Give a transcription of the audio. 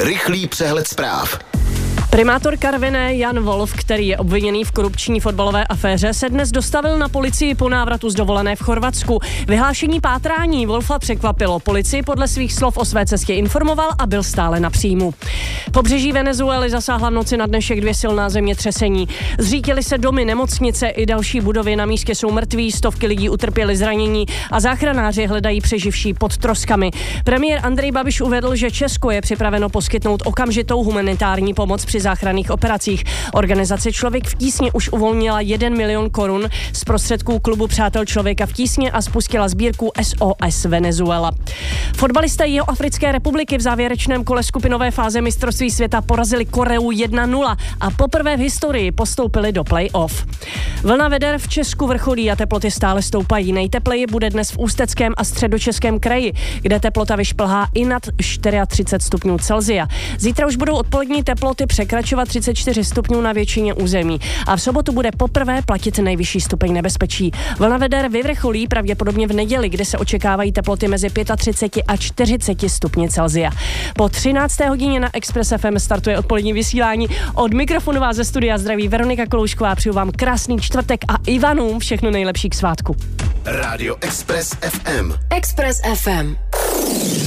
Rychlý přehled zpráv. Primátor Karviné Jan Wolf, který je obviněný v korupční fotbalové aféře, se dnes dostavil na policii po návratu z dovolené v Chorvatsku. Vyhlášení pátrání Wolfa překvapilo. Policii podle svých slov o své cestě informoval a byl stále na příjmu. Pobřeží Venezuely zasáhla v noci na dnešek 2 silná zemětřesení. Zřítily se domy, nemocnice i další budovy. Na místě jsou mrtví, stovky lidí utrpěli zranění a záchranáři hledají přeživší pod troskami. Premiér Andrej Babiš uvedl, že Česko je připraveno poskytnout okamžitou humanitární pomoc při záchranných operacích. Organizace Člověk v tísni už uvolnila 1 milion korun z prostředků klubu Přátel člověka v tísni a spustila sbírku SOS Venezuela. Fotbalisté Jihoafrické republiky v závěrečném kole skupinové fáze mistrovství světa porazili Koreu 1-0 a poprvé v historii postoupili do play-off. Vlna veder v Česku vrcholí a teploty stále stoupají. Nejtepleji bude dnes v Ústeckém a Středočeském kraji, kde teplota vyšplhá i nad 34 stupňů Celsia. Zítra už budou odpolední teploty překračovat 34 stupňů na většině území a v sobotu bude poprvé platit nejvyšší stupeň nebezpečí. Vlna veder vyvrcholí pravděpodobně v neděli, kde se očekávají teploty mezi 35 a 40 stupni Celsia. Po 13. hodině na Express FM startuje odpolední vysílání. Od mikrofonu vás ze studia zdraví Veronika Koloušková, přeju vám krásný čtvrtek a Ivanům všechno nejlepší k svátku. Rádio Express FM. Express FM.